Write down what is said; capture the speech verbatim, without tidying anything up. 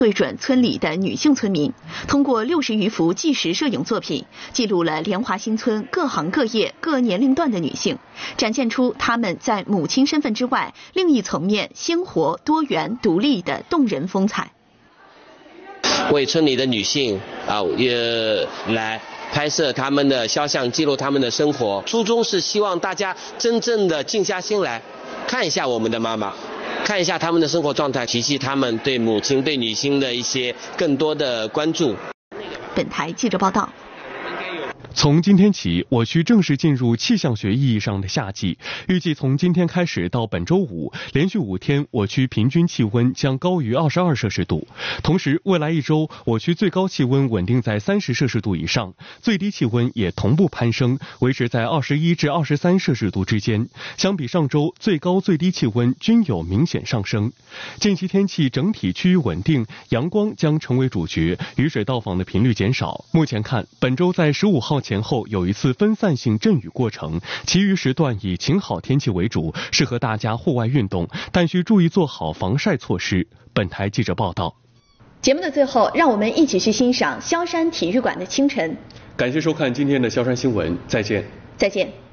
对准村里的女性村民，通过六十余幅纪实摄影作品，记录了莲华新村各行各业、各年龄段的女性，展现出她们在母亲身份之外另一层面鲜活、多元、独立的动人风采。 为村里的女性啊，也来拍摄她们的肖像，记录她们的生活。初衷是希望大家真正的静下心来，看一下我们的妈妈，看一下他们的生活状态，提起他们对母亲、对女性的一些更多的关注。 本台记者报道。 从今天起，我区正式进入气象学意义上的夏季。预计从今天开始到本周五，连续五天，我区平均气温将高于二十二摄氏度。同时，未来一周，我区最高气温稳定在三十摄氏度以上，最低气温也同步攀升，维持在二十一至二十三摄氏度之间。相比上周，最高最低气温均有明显上升。近期天气整体趋于稳定，阳光将成为主角，雨水到访的频率减少。目前看，本周在十五号前后有一次分散性阵雨过程，其余时段以晴好天气为主，适合大家户外运动，但需注意做好防晒措施。本台记者报道。 节目的最后，让我们一起去欣赏萧山体育馆的清晨。 感谢收看今天的萧山新闻，再见。 再见。